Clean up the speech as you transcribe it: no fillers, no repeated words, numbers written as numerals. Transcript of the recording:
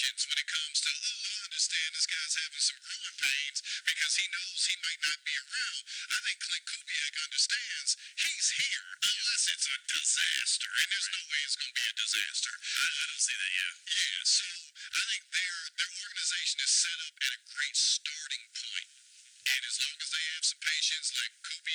patience when it comes to, oh, I understand this guy's having some growing pains because he knows he might not be around. I think Clint Kubiak understands he's here unless it's a disaster, and there's no way it's going to be a disaster. I don't see that, yeah. Yeah, so I think their organization is set up at a great starting point. And as long as they have some patience, like Kubiak